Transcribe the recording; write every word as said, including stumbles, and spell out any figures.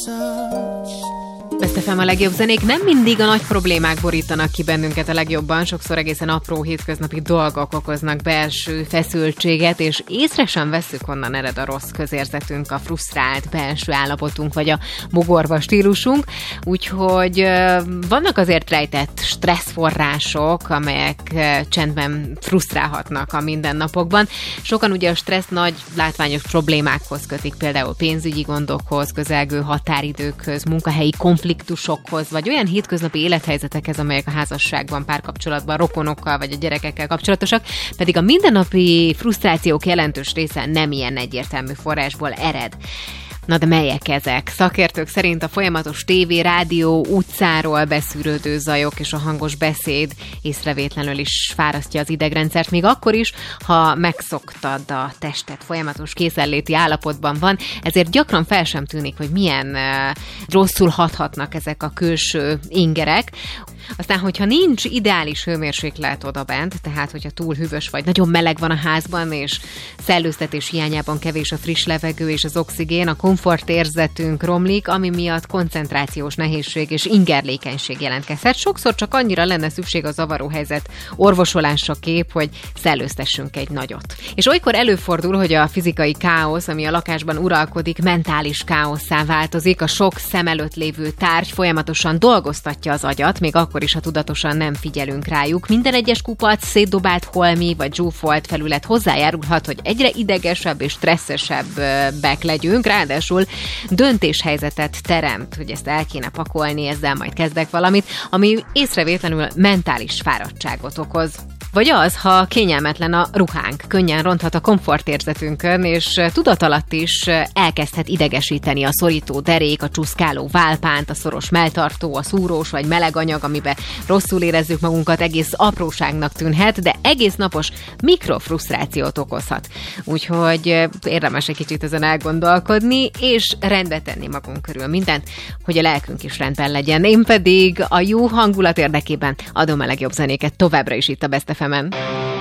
Best ef em a legjobb zenék. Nem mindig a nagy problémák borítanak ki bennünket a legjobban, sokszor egészen apró hétköznapi dolgok okoznak belső feszültséget, és észre sem vesszük, honnan ered a rossz közérzetünk, a frusztrált belső állapotunk, vagy a mogorva stílusunk. Úgyhogy vannak azért rejtett stresszforrások, amelyek csendben frusztrálhatnak a mindennapokban. Sokan ugye a stressz nagy látványos problémákhoz kötik, például pénzügyi gondokhoz, közelgő határidőkhöz, munkahelyi konfliktusokhoz, vagy olyan hétköznapi élethelyzetekhez, amelyek a házasságban, párkapcsolatban, rokonokkal vagy a gyerekekkel kapcsolatosak, pedig a mindennapi frusztrációk jelentős része nem ilyen egyértelmű forrásból ered. Na de melyek ezek? Szakértők szerint a folyamatos tévé, rádió, utcáról beszűrődő zajok és a hangos beszéd észrevétlenül is fárasztja az idegrendszert, még akkor is, ha megszoktad a testet, folyamatos készenléti állapotban van, ezért gyakran fel sem tűnik, hogy milyen uh, rosszul hathatnak ezek a külső ingerek. Aztán, hogyha nincs ideális hőmérséklet odabent, tehát hogyha túl hűvös vagy, nagyon meleg van a házban, és szellőztetés hiányában kevés a friss levegő és az oxigén, a komfortérzetünk romlik, ami miatt koncentrációs nehézség és ingerlékenység jelentkezhet. Sokszor csak annyira lenne szükség a zavaró helyzet orvosolásaképp, hogy szellőztessünk egy nagyot. És olykor előfordul, hogy a fizikai káosz, ami a lakásban uralkodik, mentális káosszá változik, a sok szem előtt lévő tárgy folyamatosan dolgoztatja az agyat, még akkor is, ha tudatosan nem figyelünk rájuk. Minden egyes kupac, szétdobált holmi vagy zsúfolt felület hozzájárulhat, hogy egyre idegesebb és stresszesebbek legyünk, ráadásul döntéshelyzetet teremt, hogy ezt el kéne pakolni, ezzel majd kezdek valamit, ami észrevétlenül mentális fáradtságot okoz. Vagy az, ha kényelmetlen a ruhánk, könnyen ronthat a komfortérzetünkön, és tudatalatt is elkezdhet idegesíteni a szorító derék, a csúszkáló válpánt, a szoros melltartó, a szúrós vagy meleg anyag, amiben rosszul érezzük magunkat, egész apróságnak tűnhet, de egész napos mikrofrusztrációt okozhat. Úgyhogy érdemes egy kicsit ezen elgondolkodni, és rendbe tenni magunk körül mindent, hogy a lelkünk is rendben legyen. Én pedig a jó hangulat érdekében adom a legjobb zenéket továbbra is itt a Best ef emen.